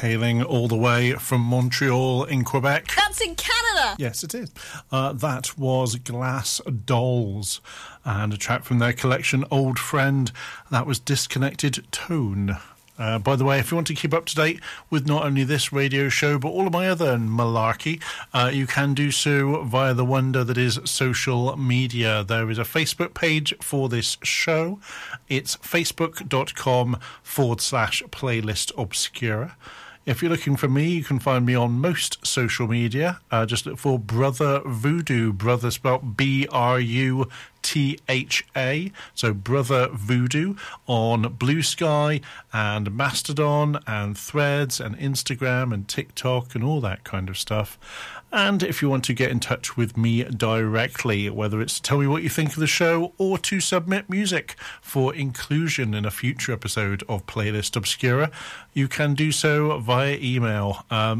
hailing all the way from Montreal in Quebec. That's in Canada! Yes, it is. That was Glass Dolls, and a track from their collection, Old Friend. That was Disconnected Tone. By the way, if you want to keep up to date with not only this radio show, but all of my other malarkey, you can do so via the wonder that is social media. There is a Facebook page for this show. It's facebook.com/playlist obscura. If you're looking for me, you can find me on most social media. Just look for Brother Voodoo. Brother spelled BRUTHA. So Brother Voodoo on Blue Sky and Mastodon and Threads and Instagram and TikTok and all that kind of stuff. And if you want to get in touch with me directly, whether it's to tell me what you think of the show or to submit music for inclusion in a future episode of Playlist Obscura, you can do so via email.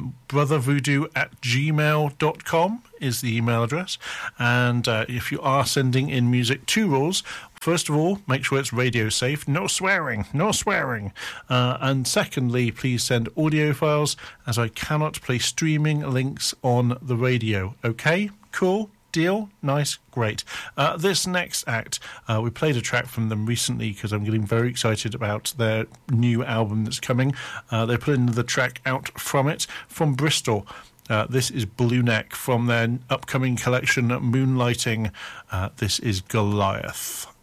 brothervoodoo@gmail.com is the email address. And if you are sending in music, 2 rules. First of all, make sure it's radio safe. No swearing. No swearing. And secondly, please send audio files, as I cannot play streaming links on the radio. Okay? Cool? Deal? Nice? Great. This next act, we played a track from them recently because I'm getting very excited about their new album that's coming. They put in the track Out From It from Bristol. This is Blue Neck from their upcoming collection, Moonlighting. This is Goliath.